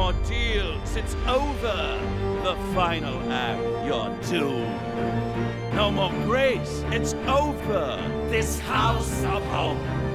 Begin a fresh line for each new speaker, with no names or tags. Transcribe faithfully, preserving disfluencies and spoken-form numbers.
ordeals. It's over. The final act. You're doomed. No more grace. It's over. This house of hope